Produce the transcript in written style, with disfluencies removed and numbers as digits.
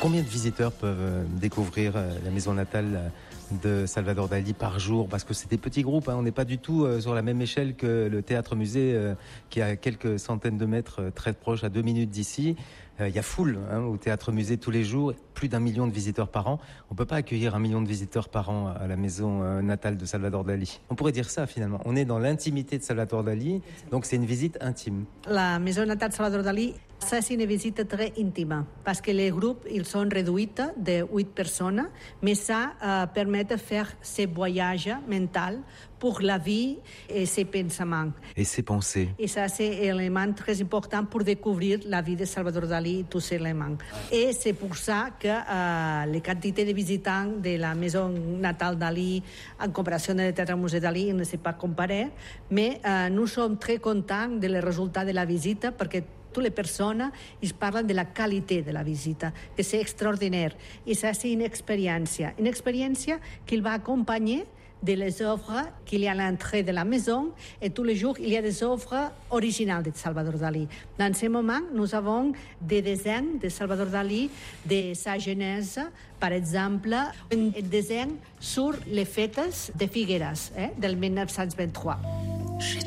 Combien de visiteurs peuvent découvrir la maison natale de Salvador Dali par jour? Parce que c'est des petits groupes, on n'est pas du tout sur la même échelle que le théâtre-musée qui est à quelques centaines de mètres, très proche, à 2 minutes d'ici. Il y a foule au théâtre-musée tous les jours, plus d'1 million de visiteurs par an. On ne peut pas accueillir 1 million de visiteurs par an à la maison natale de Salvador Dali. On pourrait dire ça finalement. On est dans l'intimité de Salvador Dali, donc c'est une visite intime. La maison natale de Salvador Dali, ça c'est une visite très intime parce que les groupes ils sont réduits de 8 personnes, mais ça permet de faire ce voyage mental pour la vie et ses pensaments. Et ses pensées. Et ça, c'est un élément très important pour découvrir la vie de Salvador Dali et tous ces éléments. Et c'est pour ça que les quantités de visitants de la maison natale Dali en comparaison avec le théâtre-musée Dali ne s'est pas comparé, mais nous sommes très contents des résultats de la visite parce que toutes les personnes ils parlent de la qualité de la visite, que c'est extraordinaire. Et ça, c'est une expérience qui va accompagner de les œuvres qu'il y a à l'entrée de la maison et tous les jours il y a des œuvres originales de Salvador Dali. Dans ce moment, nous avons des dessins de Salvador Dali de sa jeunesse, par exemple, un dessin sur les fêtes de Figueres del 1923.